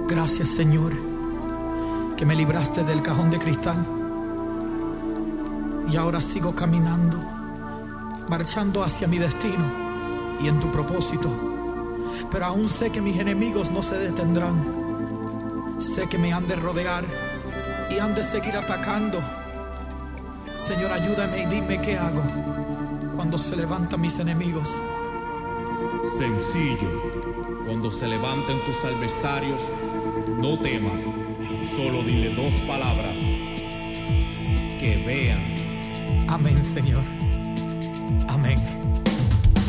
Gracias, Señor, que me libraste del cajón de cristal. Y ahora sigo caminando, marchando hacia mi destino y en tu propósito. Pero aún sé que mis enemigos no se detendrán. Sé que me han de rodear y han de seguir atacando. Señor, ayúdame y dime qué hago cuando se levantan mis enemigos. Sencillo. Cuando se levanten tus adversarios, no temas. Solo dile 2 palabras. Que vean. Amén, Señor. Amén.